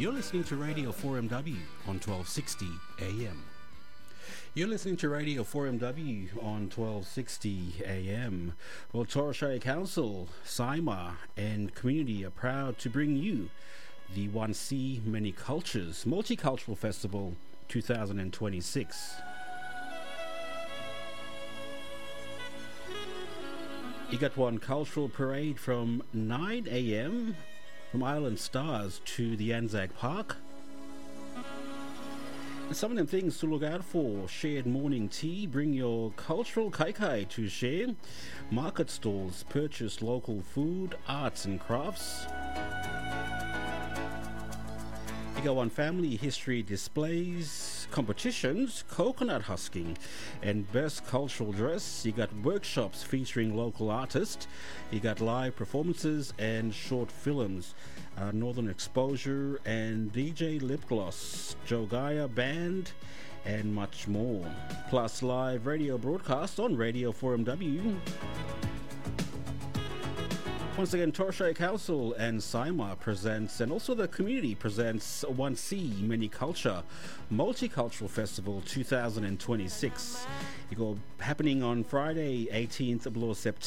You're listening to Radio 4MW on 1260 AM. You're listening to Radio 4MW on 1260 AM. Well, Torres Strait Council, SIMA and community are proud to bring you the 1C Many Cultures Multicultural Festival 2026. You got one cultural parade from 9 AM from Island Stars to the Anzac Park. And some of them things to look out for: shared morning tea, bring your cultural kaikai to share. Market stalls, purchase local food, arts and crafts. You got one family history displays, competitions, coconut husking, and best cultural dress. You got workshops featuring local artists. You got live performances and short films, Northern Exposure and DJ Lip Gloss, Joe Gaia Band, and much more. Plus live radio broadcast on Radio 4MW. Once again, Torres Strait Council and SIMA presents, and also the community presents, 1C Many Culture Multicultural Festival 2026. You go happening on Friday, 18th of September.